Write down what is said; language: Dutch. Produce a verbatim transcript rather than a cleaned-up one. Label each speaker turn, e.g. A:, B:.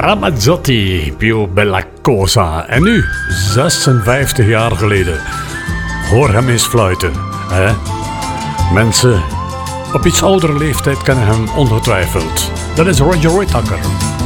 A: Ramazzotti, più bella cosa. En nu, zesenvijftig jaar geleden. Hoor hem eens fluiten. Hè? Mensen op iets oudere leeftijd kennen hem ongetwijfeld. Dat is Roger Whittaker.